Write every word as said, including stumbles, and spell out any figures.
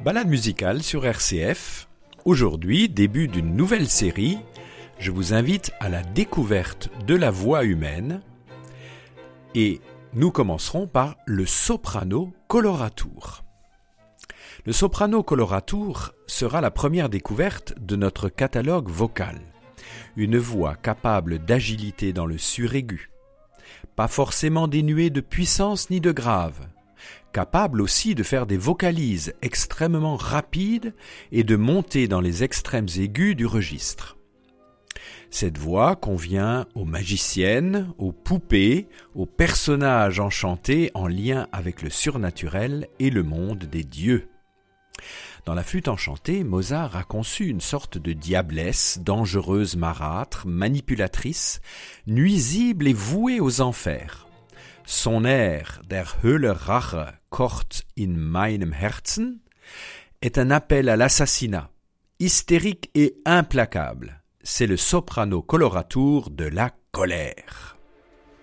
Balade musicale sur R C F. Aujourd'hui, début d'une nouvelle série, je vous invite à la découverte de la voix humaine et nous commencerons par le soprano coloratur. Le soprano coloratur sera la première découverte de notre catalogue vocal. Une voix capable d'agilité dans le suraigu, pas forcément dénuée de puissance ni de grave, capable aussi de faire des vocalises extrêmement rapides et de monter dans les extrêmes aigus du registre. Cette voix convient aux magiciennes, aux poupées, aux personnages enchantés en lien avec le surnaturel et le monde des dieux. Dans la flûte enchantée, Mozart a conçu une sorte de diablesse, dangereuse marâtre, manipulatrice, nuisible et vouée aux enfers. Son air « Der Hölle Rache kocht in meinem Herzen » est un appel à l'assassinat, hystérique et implacable. C'est le soprano coloratur de la colère.